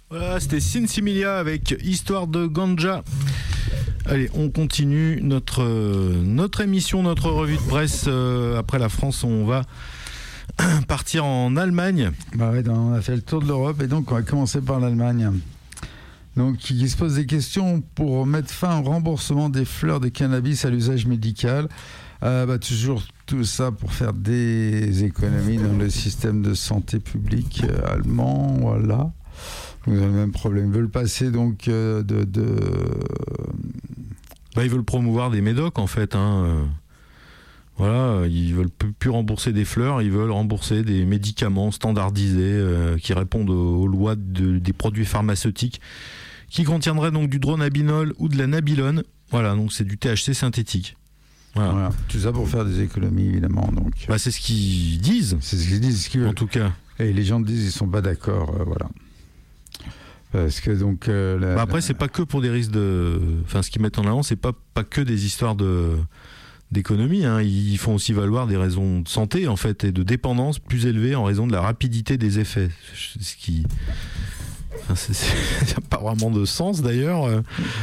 Voilà, c'était Sin Similia avec Histoire de Ganja. Allez, on continue notre émission, notre revue de presse. Après la France, on va partir en Allemagne. Bah ouais, on a fait le tour de l'Europe et donc on va commencer par l'Allemagne. Donc, qui se pose des questions pour mettre fin au remboursement des fleurs de cannabis à l'usage médical. Toujours tout ça pour faire des économies dans le système de santé publique allemand, voilà. Vous avez le même problème. Ils veulent passer donc ils veulent promouvoir des médocs en fait. Voilà, ils veulent plus rembourser des fleurs, ils veulent rembourser des médicaments standardisés qui répondent aux lois des produits pharmaceutiques qui contiendraient donc du dronabinol ou de la nabilone. Voilà, donc c'est du THC synthétique. Voilà. Tout ça pour faire des économies, évidemment. Donc. C'est ce qu'ils disent. C'est ce qu'ils disent. En tout cas. Et les gens disent qu'ils ne sont pas d'accord. Voilà. Parce que donc. Après, c'est pas que pour des risques de. Enfin, ce qu'ils mettent en avant, c'est pas que des histoires d'économie. Ils font aussi valoir des raisons de santé, en fait, et de dépendance plus élevées en raison de la rapidité des effets. Ce qui. Ça n'a pas vraiment de sens, d'ailleurs.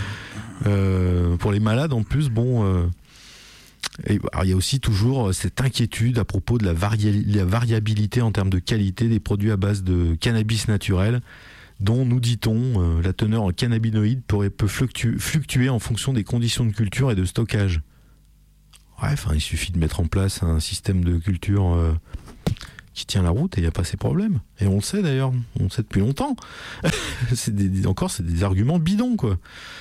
Pour les malades, en plus, bon. Et il y a aussi toujours cette inquiétude à propos de la variabilité en termes de qualité des produits à base de cannabis naturel, dont, nous dit-on, la teneur en cannabinoïdes peut fluctuer en fonction des conditions de culture et de stockage. Il suffit de mettre en place un système de culture qui tient la route et il n'y a pas ces problèmes. Et on le sait d'ailleurs, on le sait depuis longtemps. c'est des arguments bidons, quoi.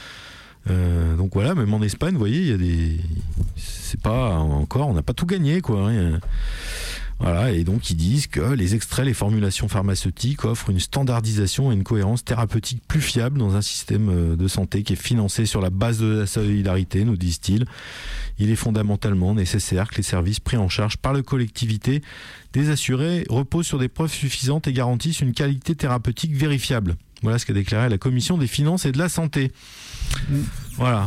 Donc voilà, même en Espagne, vous voyez, il y a des. C'est pas encore, on n'a pas tout gagné, quoi. Voilà, et donc ils disent que les extraits, les formulations pharmaceutiques offrent une standardisation et une cohérence thérapeutique plus fiable dans un système de santé qui est financé sur la base de la solidarité, nous disent-ils. Il est fondamentalement nécessaire que les services pris en charge par la collectivité des assurés reposent sur des preuves suffisantes et garantissent une qualité thérapeutique vérifiable. Voilà ce qu'a déclaré la Commission des finances et de la santé. Voilà,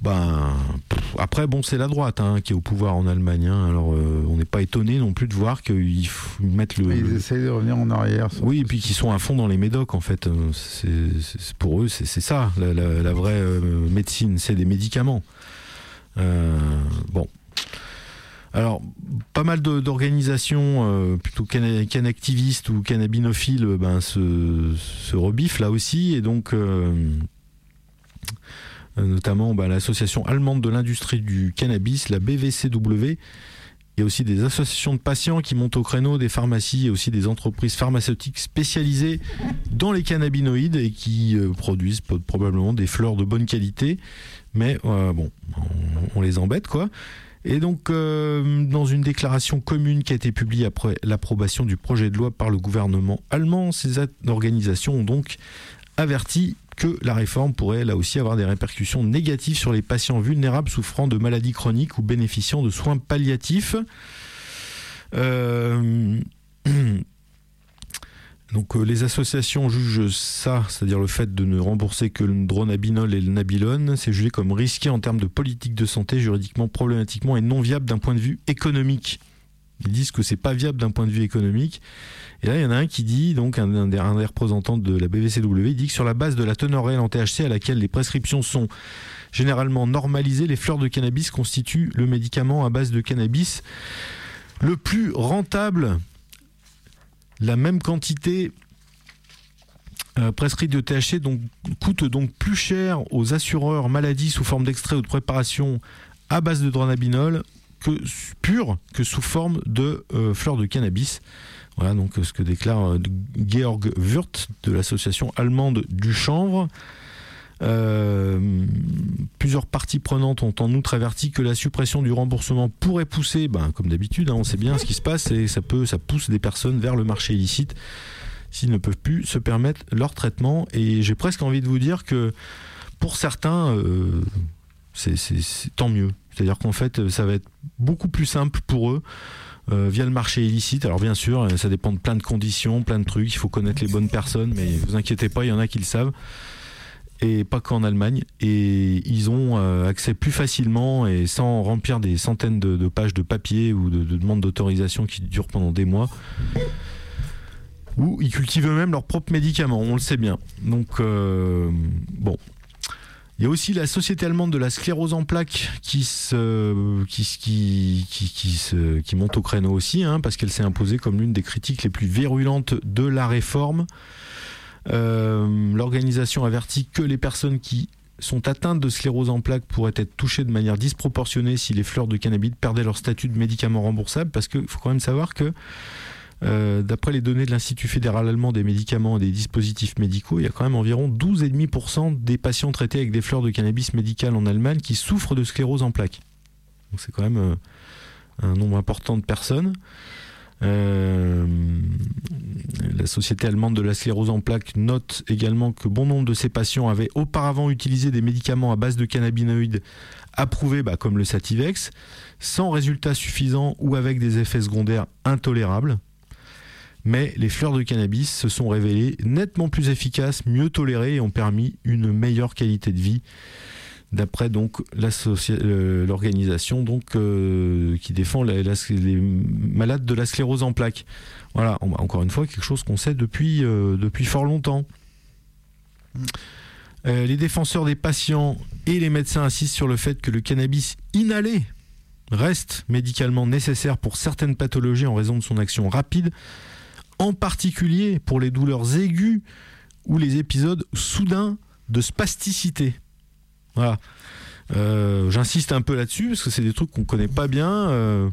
après, c'est la droite qui est au pouvoir en Allemagne. Alors, on n'est pas étonné non plus de voir qu'ils mettent Ils essayent de revenir en arrière. Oui, et puis qu'ils sont à fond dans les médocs, en fait. Pour eux, c'est ça, la vraie médecine, c'est des médicaments. Alors, pas mal d'organisations plutôt canactivistes ou cannabinophiles se rebiffent là aussi, et donc notamment l'association allemande de l'industrie du cannabis, la BVCW. Il y a aussi des associations de patients qui montent au créneau, des pharmacies et aussi des entreprises pharmaceutiques spécialisées dans les cannabinoïdes et qui produisent probablement des fleurs de bonne qualité, mais on les embête, quoi. Et donc, dans une déclaration commune qui a été publiée après l'approbation du projet de loi par le gouvernement allemand, ces organisations ont donc averti que la réforme pourrait là aussi avoir des répercussions négatives sur les patients vulnérables souffrant de maladies chroniques ou bénéficiant de soins palliatifs. Donc les associations jugent ça, c'est-à-dire le fait de ne rembourser que le dronabinol et le nabilone, c'est jugé comme risqué en termes de politique de santé, juridiquement, problématiquement et non viable d'un point de vue économique. Ils disent que c'est pas viable d'un point de vue économique. Et là, il y en a un qui dit, donc un des représentants de la BVCW, il dit que sur la base de la teneur réelle en THC à laquelle les prescriptions sont généralement normalisées, les fleurs de cannabis constituent le médicament à base de cannabis le plus rentable. La même quantité prescrite de THC coûte donc plus cher aux assureurs maladie sous forme d'extrait ou de préparation à base de dronabinol que sous forme de fleurs de cannabis. Voilà donc ce que déclare Georg Wurth de l'association allemande du chanvre. Plusieurs parties prenantes ont en outre averti que la suppression du remboursement pourrait pousser, comme d'habitude, on sait bien ce qui se passe, et ça pousse des personnes vers le marché illicite s'ils ne peuvent plus se permettre leur traitement. Et j'ai presque envie de vous dire que pour certains, c'est tant mieux. C'est-à-dire qu'en fait, ça va être beaucoup plus simple pour eux via le marché illicite. Alors bien sûr, ça dépend de plein de conditions, plein de trucs, il faut connaître les bonnes personnes, mais vous inquiétez pas, il y en a qui le savent. Et pas qu'en Allemagne, et ils ont accès plus facilement et sans remplir des centaines de pages de papier ou de demandes d'autorisation qui durent pendant des mois. Ou ils cultivent eux-mêmes leurs propres médicaments, on le sait bien. Donc, bon. Il y a aussi la Société allemande de la sclérose en plaques qui monte au créneau aussi, parce qu'elle s'est imposée comme l'une des critiques les plus virulentes de la réforme. L'organisation avertit que les personnes qui sont atteintes de sclérose en plaques pourraient être touchées de manière disproportionnée si les fleurs de cannabis perdaient leur statut de médicament remboursable, parce qu'il faut quand même savoir que d'après les données de l'Institut fédéral allemand des médicaments et des dispositifs médicaux, il y a quand même environ 12,5% des patients traités avec des fleurs de cannabis médicales en Allemagne qui souffrent de sclérose en plaques. Donc c'est quand même un nombre important de personnes. La Société allemande de la sclérose en plaques note également que bon nombre de ces patients avaient auparavant utilisé des médicaments à base de cannabinoïdes approuvés comme le Sativex, sans résultats suffisants ou avec des effets secondaires intolérables. Mais les fleurs de cannabis se sont révélées nettement plus efficaces, mieux tolérées et ont permis une meilleure qualité de vie, d'après donc l'organisation qui défend les malades de la sclérose en plaques. Voilà, encore une fois, quelque chose qu'on sait depuis fort longtemps. Les défenseurs des patients et les médecins insistent sur le fait que le cannabis inhalé reste médicalement nécessaire pour certaines pathologies en raison de son action rapide, en particulier pour les douleurs aiguës ou les épisodes soudains de spasticité. Voilà. J'insiste un peu là-dessus parce que c'est des trucs qu'on ne connaît pas bien.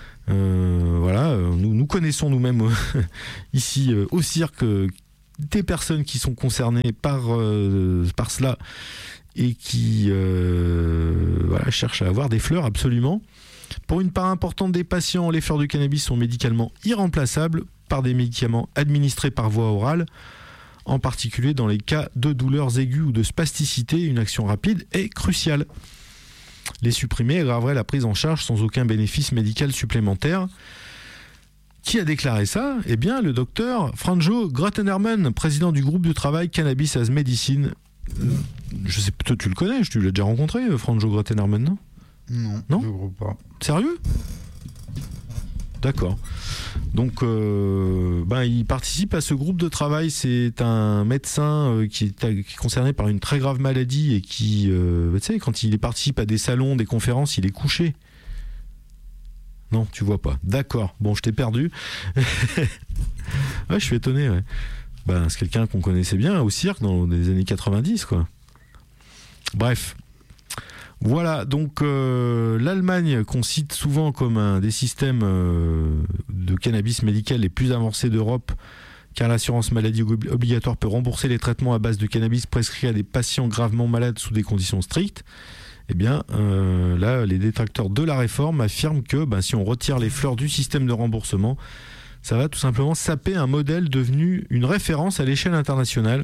Voilà. Nous connaissons nous-mêmes ici au cirque des personnes qui sont concernées par cela et qui cherchent à avoir des fleurs absolument. Pour une part importante des patients, les fleurs de cannabis sont médicalement irremplaçables par des médicaments administrés par voie orale. En particulier dans les cas de douleurs aiguës ou de spasticité, une action rapide est cruciale. Les supprimer aggraverait la prise en charge sans aucun bénéfice médical supplémentaire. Qui a déclaré ça ? Eh bien, le docteur Franjo Grottenerman, président du groupe de travail Cannabis as Medicine. Je sais, toi tu le connais, tu l'as déjà rencontré, Franjo Grottenerman, non ? Non, je ne crois pas. Sérieux ? D'accord. Donc, il participe à ce groupe de travail. C'est un médecin qui est concerné par une très grave maladie et qui, tu sais, quand il participe à des salons, des conférences, il est couché. Non, tu vois pas. D'accord. Bon, je t'ai perdu. Ouais, je suis étonné. Ouais. C'est quelqu'un qu'on connaissait bien au cirque dans les années 90, quoi. Bref. Voilà, donc l'Allemagne qu'on cite souvent comme un des systèmes de cannabis médical les plus avancés d'Europe, car l'assurance maladie obligatoire peut rembourser les traitements à base de cannabis prescrits à des patients gravement malades sous des conditions strictes. Eh bien, là, les détracteurs de la réforme affirment que si on retire les fleurs du système de remboursement, ça va tout simplement saper un modèle devenu une référence à l'échelle internationale.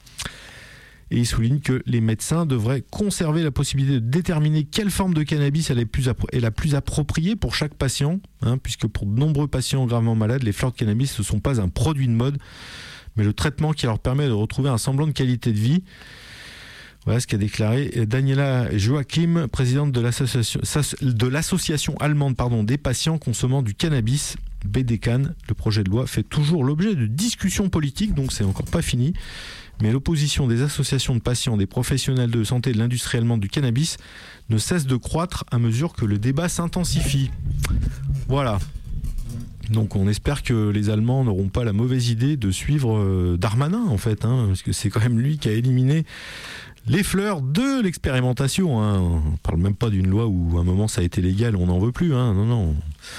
Et il souligne que les médecins devraient conserver la possibilité de déterminer quelle forme de cannabis est la plus appropriée pour chaque patient, puisque pour de nombreux patients gravement malades, les fleurs de cannabis ne sont pas un produit de mode, mais le traitement qui leur permet de retrouver un semblant de qualité de vie. Voilà ce qu'a déclaré Daniela Joachim, présidente de l'association allemande des patients consommant du cannabis, BDCAN. Le projet de loi fait toujours l'objet de discussions politiques, donc c'est encore pas fini. Mais l'opposition des associations de patients, des professionnels de santé et de l'industrie allemande du cannabis ne cesse de croître à mesure que le débat s'intensifie. Voilà. Donc on espère que les Allemands n'auront pas la mauvaise idée de suivre Darmanin, en fait, parce que c'est quand même lui qui a éliminé les fleurs de l'expérimentation. On ne parle même pas d'une loi où à un moment ça a été légal, on n'en veut plus. Non.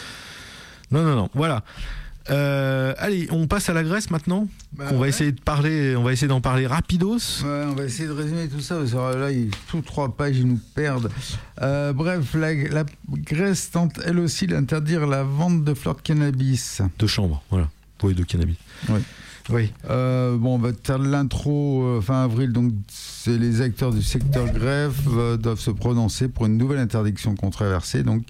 Voilà. Allez, on passe à la Grèce maintenant. On va essayer d'en parler rapidos. Ouais, on va essayer de résumer tout ça. Parce que là, toutes 3 pages, ils nous perdent. Bref, la Grèce tente elle aussi d'interdire la vente de fleurs de cannabis. De chanvre, voilà. Oui, de cannabis. Oui. On va faire l'intro fin avril. Donc, c'est les acteurs du secteur greffe doivent se prononcer pour une nouvelle interdiction controversée. Donc,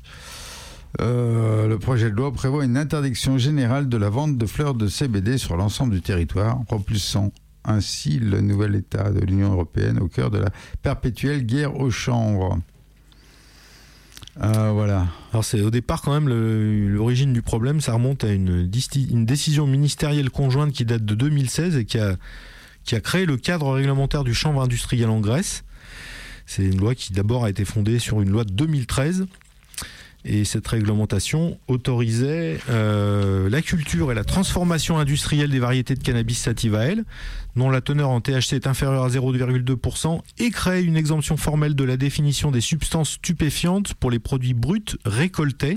le projet de loi prévoit une interdiction générale de la vente de fleurs de CBD sur l'ensemble du territoire, repoussant ainsi le nouvel État de l'Union européenne au cœur de la perpétuelle guerre aux chanvres. Voilà. Alors c'est au départ quand même l'origine du problème, ça remonte à une décision ministérielle conjointe qui date de 2016 et qui a créé le cadre réglementaire du chanvre industriel en Grèce. C'est une loi qui d'abord a été fondée sur une loi de 2013. Et cette réglementation autorisait la culture et la transformation industrielle des variétés de cannabis sativa, dont la teneur en THC est inférieure à 0,2%, et créait une exemption formelle de la définition des substances stupéfiantes pour les produits bruts récoltés.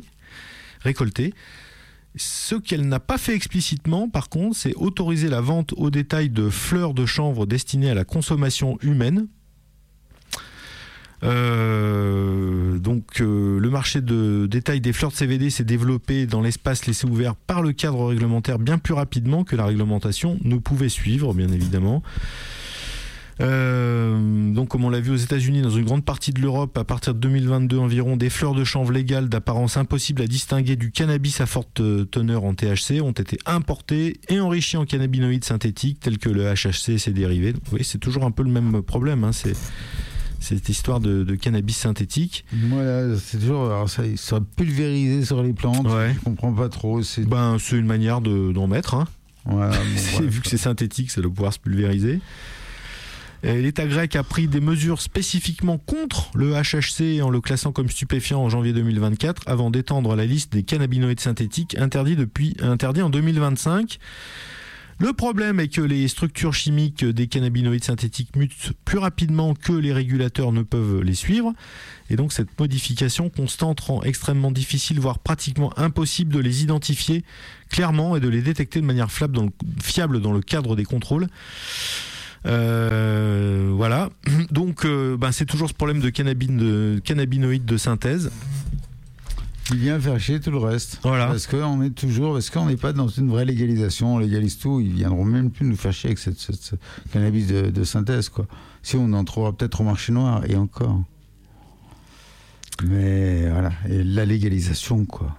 Ce qu'elle n'a pas fait explicitement, par contre, c'est autoriser la vente au détail de fleurs de chanvre destinées à la consommation humaine. Le marché de détail des fleurs de CBD s'est développé dans l'espace laissé ouvert par le cadre réglementaire bien plus rapidement que la réglementation ne pouvait suivre, bien évidemment. Comme on l'a vu aux États-Unis, dans une grande partie de l'Europe, à partir de 2022 environ, des fleurs de chanvre légales d'apparence impossible à distinguer du cannabis à forte teneur en THC ont été importées et enrichies en cannabinoïdes synthétiques tels que le HHC et ses dérivés. Donc, oui, c'est toujours un peu le même problème, hein, cette histoire de cannabis synthétique. Voilà, c'est toujours. Alors ça sera pulvérisé sur les plantes. Ouais. Je comprends pas trop. C'est une manière d'en mettre. Hein. Voilà, Vu que c'est synthétique, ça doit pouvoir se pulvériser. Et l'État grec a pris des mesures spécifiquement contre le HHC en le classant comme stupéfiant en janvier 2024, avant d'étendre la liste des cannabinoïdes synthétiques interdits en 2025. Le problème est que les structures chimiques des cannabinoïdes synthétiques mutent plus rapidement que les régulateurs ne peuvent les suivre. Et donc cette modification constante rend extrêmement difficile, voire pratiquement impossible de les identifier clairement et de les détecter de manière fiable dans le cadre des contrôles. Voilà. Donc c'est toujours ce problème de cannabinoïdes de synthèse. Il vient faire chier tout le reste. Voilà. Parce qu'on n'est pas dans une vraie légalisation, on légalise tout, ils viendront même plus nous faire chier avec cette cannabis de synthèse, quoi. Si on en trouvera peut-être au marché noir, et encore. Mais voilà, et la légalisation, quoi.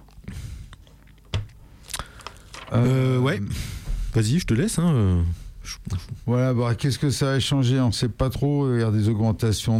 Ouais. Vas-y, je te laisse. Hein. Voilà, qu'est-ce que ça a changé ? On ne sait pas trop. Il y a des augmentations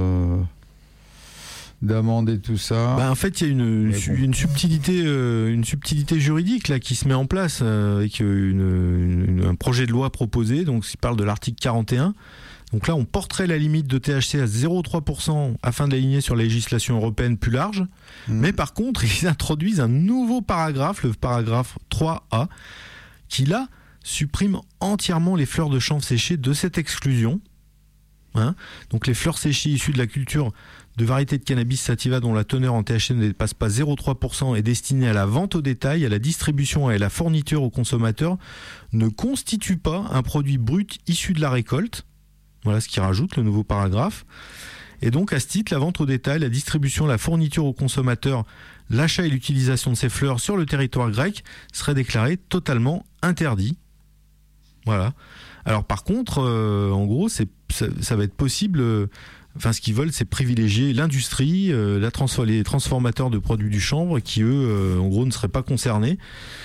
d'amendes et tout ça. En fait, il y a une subtilité juridique là qui se met en place avec un projet de loi proposé. Donc, il parle de l'article 41. Donc là, on porterait la limite de THC à 0,3% afin d'aligner sur la législation européenne plus large. Mais par contre, ils introduisent un nouveau paragraphe, le paragraphe 3A, qui là supprime entièrement les fleurs de chanvre séchées de cette exclusion. Donc les fleurs séchées issues de la culture de variétés de cannabis sativa dont la teneur en THC ne dépasse pas 0,3% est destinée à la vente au détail, à la distribution et à la fourniture aux consommateurs, ne constituent pas un produit brut issu de la récolte. Voilà ce qui rajoute le nouveau paragraphe. Et donc à ce titre, la vente au détail, la distribution, la fourniture aux consommateurs, l'achat et l'utilisation de ces fleurs sur le territoire grec seraient déclarés totalement interdits. Voilà. Alors par contre, en gros, ça va être possible. Ce qu'ils veulent, c'est privilégier l'industrie, les transformateurs de produits du chanvre, qui eux, en gros, ne seraient pas concernés.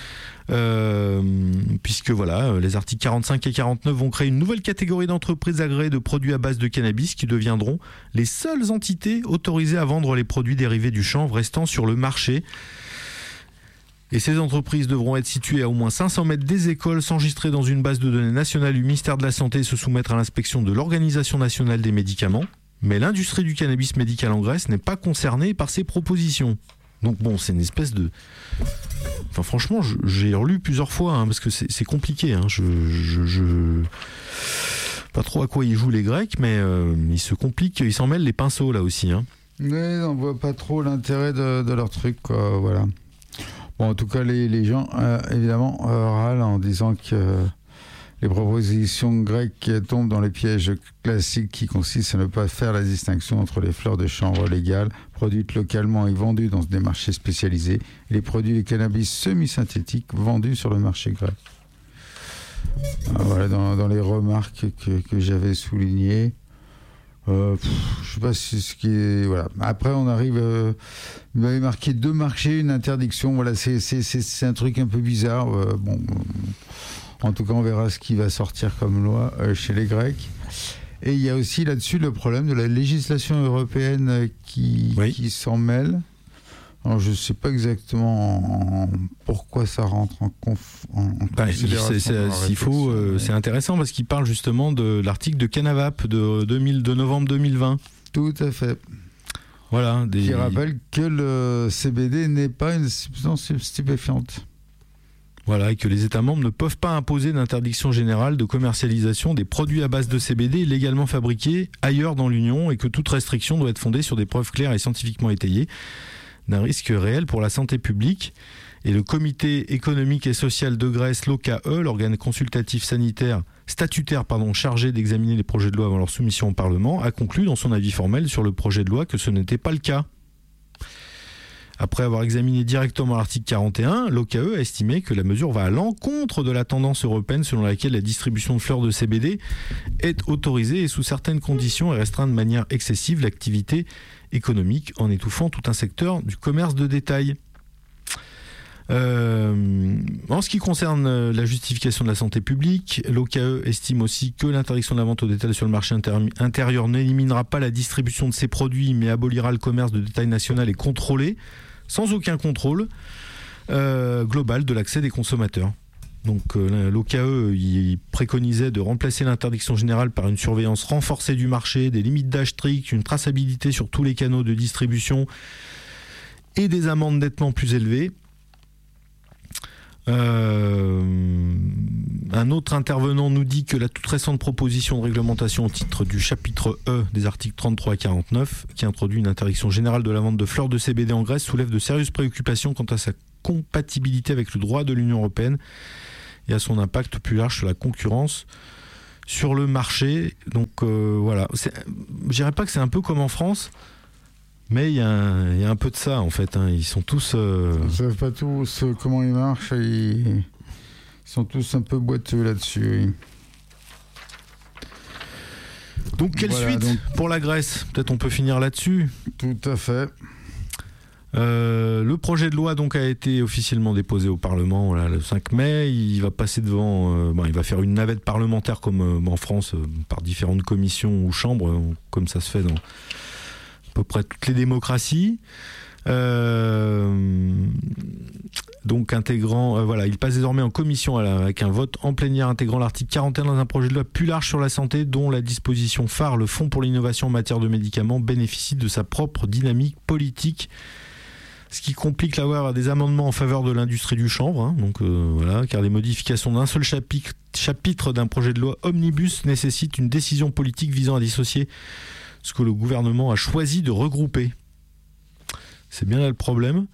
Puisque les articles 45 et 49 vont créer une nouvelle catégorie d'entreprises agréées de produits à base de cannabis qui deviendront les seules entités autorisées à vendre les produits dérivés du chanvre restant sur le marché. Et ces entreprises devront être situées à au moins 500 mètres des écoles, s'enregistrer dans une base de données nationale du ministère de la Santé et se soumettre à l'inspection de l'Organisation nationale des médicaments. Mais l'industrie du cannabis médical en Grèce n'est pas concernée par ces propositions. Donc c'est une espèce de... franchement, j'ai relu plusieurs fois, parce que c'est compliqué. Je pas trop à quoi ils jouent les Grecs, mais ils se compliquent, ils s'en mêlent les pinceaux là aussi. Mais on voit pas trop l'intérêt de leur truc, quoi, voilà. Bon, en tout cas, les gens, évidemment, râlent en disant que les propositions grecques tombent dans les pièges classiques qui consistent à ne pas faire la distinction entre les fleurs de chanvre légales, produites localement et vendues dans des marchés spécialisés, et les produits de cannabis semi-synthétiques vendus sur le marché grec. Voilà, dans les remarques que j'avais soulignées. Je sais pas si ce qui est... Voilà. Après, on arrive... il m'avait marqué 2 marchés, une interdiction. Voilà, c'est un truc un peu bizarre. En tout cas, on verra ce qui va sortir comme loi chez les Grecs. Et il y a aussi là-dessus le problème de la législation européenne qui s'en mêle. Alors, je ne sais pas exactement pourquoi ça rentre en considération. C'est intéressant parce qu'il parle justement de l'article de Canavap de novembre 2020. Tout à fait. Voilà, qui rappelle que le CBD n'est pas une substance stupéfiante. Voilà, et que les États membres ne peuvent pas imposer d'interdiction générale de commercialisation des produits à base de CBD légalement fabriqués ailleurs dans l'Union, et que toute restriction doit être fondée sur des preuves claires et scientifiquement étayées d'un risque réel pour la santé publique. Et le Comité économique et social de Grèce, l'OCAE, l'organe consultatif statutaire chargé d'examiner les projets de loi avant leur soumission au Parlement, a conclu dans son avis formel sur le projet de loi que ce n'était pas le cas. Après avoir examiné directement l'article 41, l'OCAE a estimé que la mesure va à l'encontre de la tendance européenne selon laquelle la distribution de fleurs de CBD est autorisée et sous certaines conditions et restreint de manière excessive l'activité économique en étouffant tout un secteur du commerce de détail. En ce qui concerne la justification de la santé publique, l'OCAE estime aussi que l'interdiction de la vente au détail sur le marché intérieur n'éliminera pas la distribution de ces produits, mais abolira le commerce de détail national et contrôlé, sans aucun contrôle global de l'accès des consommateurs. Donc l'OCAE il préconisait de remplacer l'interdiction générale par une surveillance renforcée du marché, des limites d'âge strictes, une traçabilité sur tous les canaux de distribution et des amendes nettement plus élevées. Un autre intervenant nous dit que la toute récente proposition de réglementation au titre du chapitre E des articles 33 et 49, qui introduit une interdiction générale de la vente de fleurs de CBD en Grèce, soulève de sérieuses préoccupations quant à sa compatibilité avec le droit de l'Union européenne et à son impact plus large sur la concurrence sur le marché. Donc voilà, je dirais pas que c'est un peu comme en France, mais il y a un peu de ça en fait. Ils sont tous. Ils ne savent pas tous comment ils marchent. Ils sont tous un peu boiteux là-dessus. Oui. Donc quelle suite pour la Grèce ? Peut-être on peut finir là-dessus. Tout à fait. Le projet de loi donc a été officiellement déposé au Parlement le 5 mai. Il va passer devant. Il va faire une navette parlementaire comme en France par différentes commissions ou chambres, comme ça se fait dans à peu près toutes les démocraties. Donc intégrant, il passe désormais en commission avec un vote en plénière intégrant l'article 41 dans un projet de loi plus large sur la santé, dont la disposition phare, le Fonds pour l'innovation en matière de médicaments, bénéficie de sa propre dynamique politique. Ce qui complique l'avoir des amendements en faveur de l'industrie du chanvre, car les modifications d'un seul chapitre d'un projet de loi omnibus nécessitent une décision politique visant à dissocier ce que le gouvernement a choisi de regrouper. C'est bien là le problème.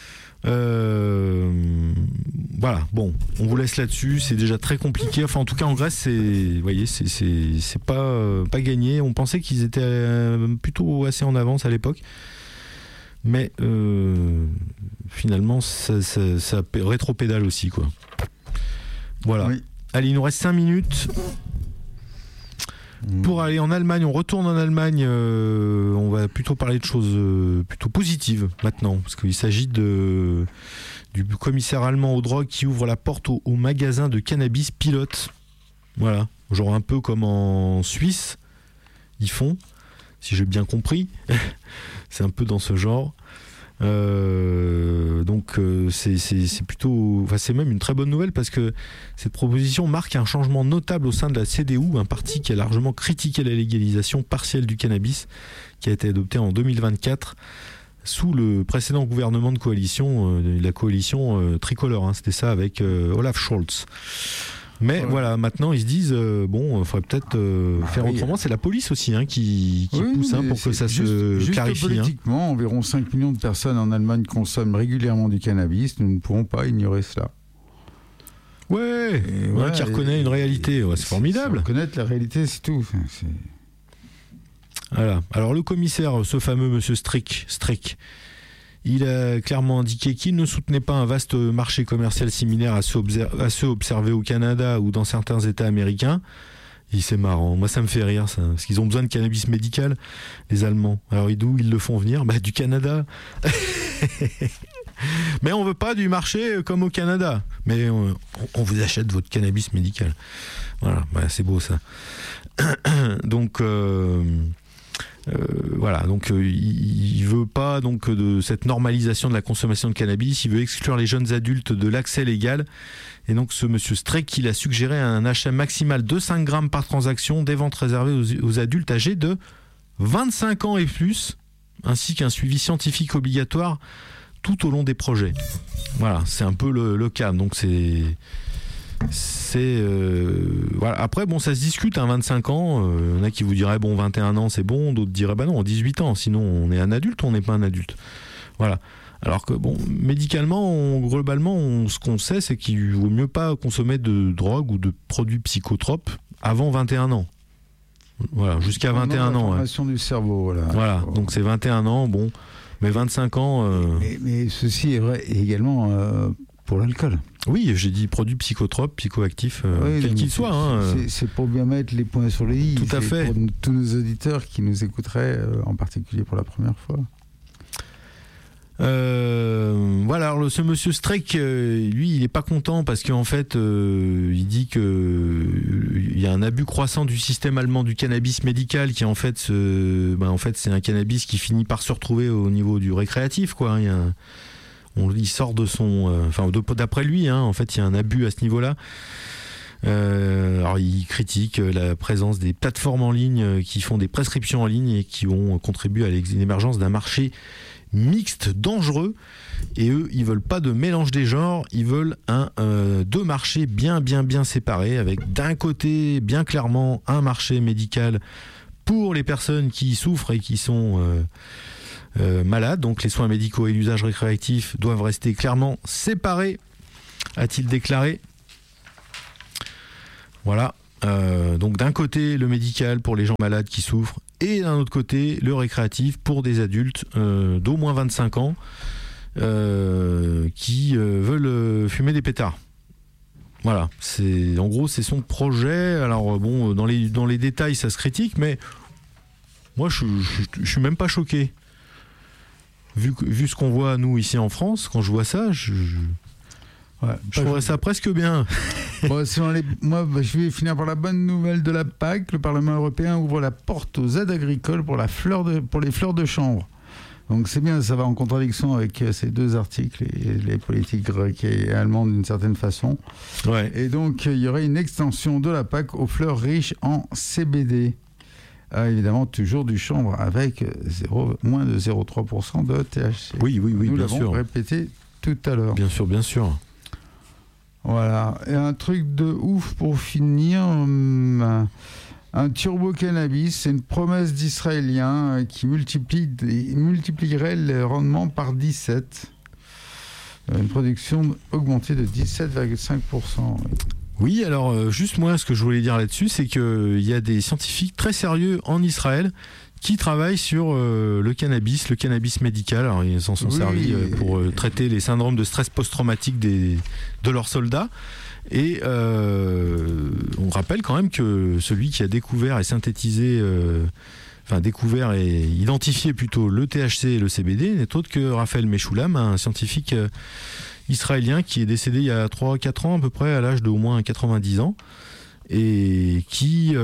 On vous laisse là-dessus, c'est déjà très compliqué. Enfin, en tout cas, en Grèce, c'est pas gagné. On pensait qu'ils étaient plutôt assez en avance à l'époque. Mais finalement, ça rétropédale aussi, quoi. Voilà. Oui. Allez, il nous reste 5 minutes. Pour aller en Allemagne, on retourne en Allemagne, on va plutôt parler de choses plutôt positives maintenant, parce qu'il s'agit du commissaire allemand aux drogues qui ouvre la porte au magasin de cannabis pilote. Voilà, genre un peu comme en Suisse, ils font, si j'ai bien compris, c'est un peu dans ce genre. C'est plutôt, c'est même une très bonne nouvelle parce que cette proposition marque un changement notable au sein de la CDU, un parti qui a largement critiqué la légalisation partielle du cannabis qui a été adoptée en 2024 sous le précédent gouvernement de coalition, la coalition tricolore, c'était ça avec Olaf Scholz. Mais voilà, maintenant ils se disent il faudrait peut-être faire autrement. C'est la police aussi qui pousse pour que ça se clarifie. Politiquement, environ 5 millions de personnes en Allemagne consomment régulièrement du cannabis. Nous ne pourrons pas ignorer cela. Qui reconnaît une réalité. C'est formidable. Reconnaître la réalité, c'est tout. Voilà. Alors le commissaire, ce fameux monsieur Strick, il a clairement indiqué qu'il ne soutenait pas un vaste marché commercial similaire à ceux observés au Canada ou dans certains États américains. Et c'est marrant, moi ça me fait rire ça, parce qu'ils ont besoin de cannabis médical, les Allemands. Alors d'où ils le font venir ? Du Canada. Mais on veut pas du marché comme au Canada. Mais on vous achète votre cannabis médical. Voilà, c'est beau ça. Donc Voilà, donc il veut pas donc de cette normalisation de la consommation de cannabis, il veut exclure les jeunes adultes de l'accès légal. Et donc ce monsieur Streeck, il a suggéré un achat maximal de 5 grammes par transaction, des ventes réservées aux adultes âgés de 25 ans et plus, ainsi qu'un suivi scientifique obligatoire tout au long des projets. Voilà, c'est un peu le cas. Donc voilà. Après, bon, ça se discute, 25 ans. Il y en a qui vous diraient, 21 ans, c'est bon. D'autres diraient, non, 18 ans. Sinon, on est un adulte ou on n'est pas un adulte. Voilà. Alors que, médicalement, globalement, ce qu'on sait, c'est qu'il vaut mieux pas consommer de drogue ou de produits psychotropes avant 21 ans. Voilà, jusqu'à 21 ans. Formation du cerveau, voilà. Donc c'est 21 ans, mais 25 ans... Mais ceci est vrai également pour l'alcool. Oui, j'ai dit produits psychotropes, psychoactifs, quels qu'ils soient. C'est pour bien mettre les points sur les i. Tout à fait. Pour tous nos auditeurs qui nous écouteraient, en particulier pour la première fois. Voilà, alors ce monsieur Streeck, lui, il est pas content parce qu'en fait, il dit que il y a un abus croissant du système allemand du cannabis médical qui en fait, c'est un cannabis qui finit par se retrouver au niveau du récréatif, quoi. Il sort de son, d'après lui, en fait, il y a un abus à ce niveau-là. Alors il critique la présence des plateformes en ligne qui font des prescriptions en ligne et qui vont contribuer à l'émergence d'un marché mixte dangereux, et eux ils veulent pas de mélange des genres, ils veulent deux marchés bien séparés, avec d'un côté bien clairement un marché médical pour les personnes qui souffrent et qui sont malades, donc les soins médicaux et l'usage récréatif doivent rester clairement séparés, a-t-il déclaré. Voilà, donc d'un côté le médical pour les gens malades qui souffrent, et d'un autre côté le récréatif pour des adultes d'au moins 25 ans qui veulent fumer des pétards. Voilà, en gros c'est son projet. Alors dans les détails ça se critique, mais moi je suis même pas choqué. Vu ce qu'on voit nous ici en France, quand je vois ça, je trouverais ça presque bien. Moi, je vais finir par la bonne nouvelle de la PAC. Le Parlement européen ouvre la porte aux aides agricoles pour les fleurs de chanvre. Donc c'est bien, ça va en contradiction avec ces deux articles et les politiques grecques et allemandes d'une certaine façon. Ouais. Et donc il y aurait une extension de la PAC aux fleurs riches en CBD. Évidemment, toujours du chanvre avec moins de 0,3% de THC. Oui, Nous bien l'avons sûr. répété tout à l'heure. Bien sûr. Voilà, et un truc de ouf pour finir, un turbo cannabis, c'est une promesse d'Israéliens qui multiplierait le rendement par 17. Une production augmentée de 17,5%. Oui, alors juste moi, ce que je voulais dire là-dessus, c'est qu'il y a des scientifiques très sérieux en Israël qui travaillent sur le cannabis médical. Alors ils s'en sont servis pour traiter les syndromes de stress post-traumatique de leurs soldats. Et on rappelle quand même que celui qui a découvert et synthétisé, découvert et identifié plutôt le THC et le CBD n'est autre que Raphaël Mechoulam, un scientifique israélien qui est décédé il y a 3-4 ans à peu près, à l'âge d'au moins 90 ans. Et qui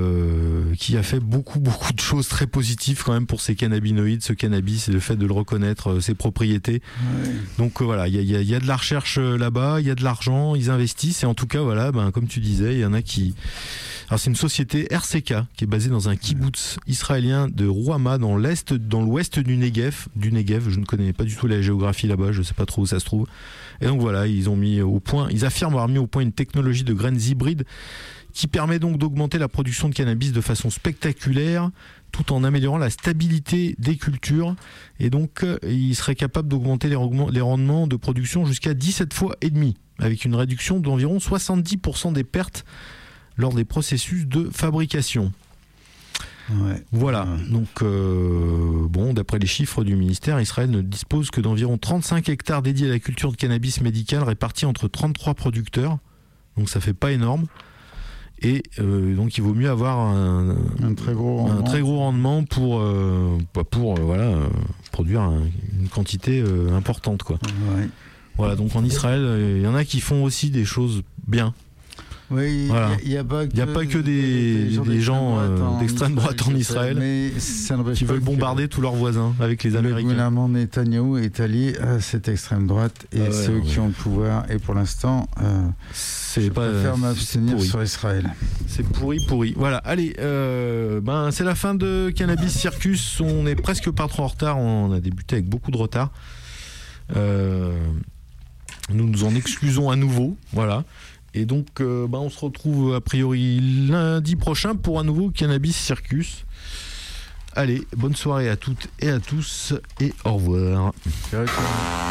a fait beaucoup de choses très positives quand même pour ces cannabinoïdes, ce cannabis, et le fait de le reconnaître, ses propriétés. Ouais. Donc voilà, il y a de la recherche là-bas, il y a de l'argent, ils investissent, et en tout cas voilà, comme tu disais, il y en a qui... Alors c'est une société RCK qui est basée dans un kibboutz israélien de Rouhama dans l'ouest du Negev. Je ne connais pas du tout la géographie là-bas, je ne sais pas trop où ça se trouve. Et donc voilà, ils affirment avoir mis au point une technologie de graines hybrides qui permet donc d'augmenter la production de cannabis de façon spectaculaire, tout en améliorant la stabilité des cultures. Et donc, il serait capable d'augmenter les rendements de production jusqu'à 17 fois et demi, avec une réduction d'environ 70% des pertes lors des processus de fabrication. Ouais. Voilà, donc d'après les chiffres du ministère, Israël ne dispose que d'environ 35 hectares dédiés à la culture de cannabis médical répartis entre 33 producteurs, donc ça fait pas énorme. Et donc il vaut mieux avoir un très gros rendement pour produire une quantité importante, quoi. Ouais. Voilà, donc en Israël, il y en a qui font aussi des choses bien. Oui, Voilà. il n'y a pas que des gens d'extrême droite en Israël qui veulent bombarder tous leurs voisins avec les Américains. Le gouvernement Netanyahou est allié à cette extrême droite et ceux qui ont le pouvoir. Et pour l'instant, je préfère m'abstenir sur Israël. C'est pourri. Voilà, allez, c'est la fin de Cannabis Circus. On est presque pas trop en retard. On a débuté avec beaucoup de retard. Nous nous en excusons à nouveau. Voilà. Et donc, on se retrouve a priori lundi prochain pour un nouveau Cannabis Circus. Allez, bonne soirée à toutes et à tous et au revoir. Ciao.